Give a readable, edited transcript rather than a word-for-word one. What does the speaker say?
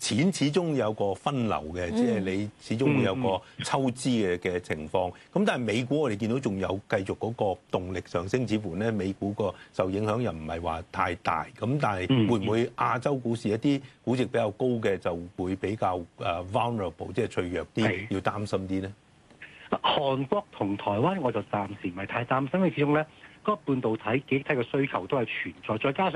錢始終有個分流嘅，即係你始終會有個抽資嘅情況。咁但係美股我哋見到仲有繼續嗰個動力上升，似乎咧美股個受影響又唔係話太大。咁但係會唔會亞洲股市一啲估值比較高嘅就會比較vulnerable，即係脆弱啲，要擔心啲咧？ 韓國同台灣我就暫時唔係太擔心，因為始終咧嗰個半導體、記憶體嘅需求都係存在，再加上